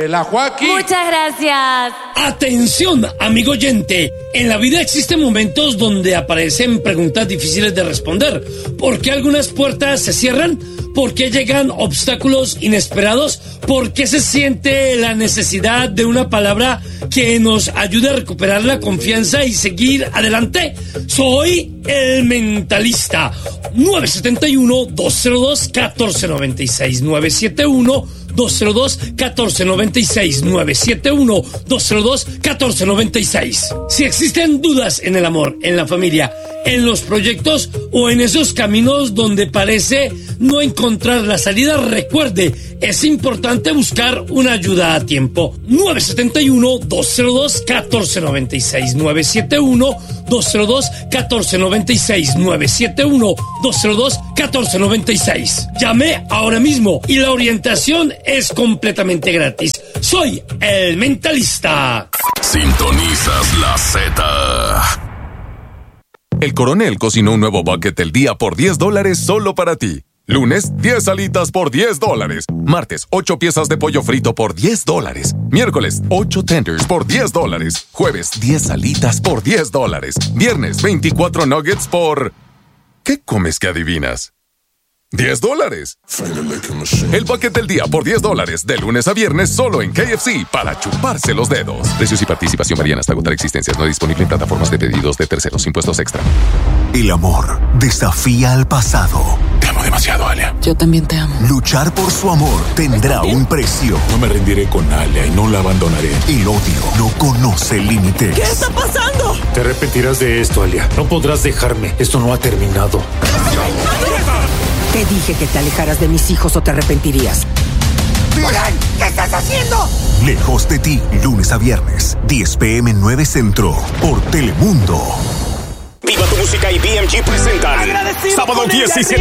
relajo aquí. Muchas gracias. Atención, amigo oyente. En la vida existen momentos donde aparecen preguntas difíciles de responder. ¿Por qué algunas puertas se cierran? ¿Por qué llegan obstáculos inesperados? ¿Por qué se siente la necesidad de una palabra que nos ayude a recuperar la confianza y seguir adelante? Soy el mentalista. 971-202-1496. 971-202-1496. 971-202-1496. Si existen dudas en el amor, en la familia, en los proyectos o en esos caminos donde parece no encontrar la salida, recuerde, es importante buscar una ayuda a tiempo. 971-202-1496. 971-202-1496. 971-202-1496. Llame ahora mismo y la orientación es completamente gratis. Soy el mentalista. Sintonizas la Z. El Coronel cocinó un nuevo bucket del día por $10 solo para ti. Lunes, 10 alitas por $10. Martes, 8 piezas de pollo frito por $10. Miércoles, 8 tenders por $10. Jueves, 10 alitas por $10. Viernes, 24 nuggets por... ¿Qué comes que adivinas? $10. El bucket del día por $10, de lunes a viernes solo en KFC, para chuparse los dedos. Precios y participación varían hasta agotar existencias. No disponible en plataformas de pedidos de terceros. Impuestos extra. El amor desafía al pasado. Te amo demasiado, Alia. Yo también te amo. Luchar por su amor tendrá un precio. No me rendiré con Alia y no la abandonaré. El odio no conoce límites. ¿Qué está pasando? Te arrepentirás de esto, Alia. No podrás dejarme. Esto no ha terminado. Te dije que te alejaras de mis hijos o te arrepentirías. ¡Oigan! ¿Qué estás haciendo? Lejos de ti, lunes a viernes, 10 p.m. 9 Centro, por Telemundo. Viva tu música y BMG presentan sábado 17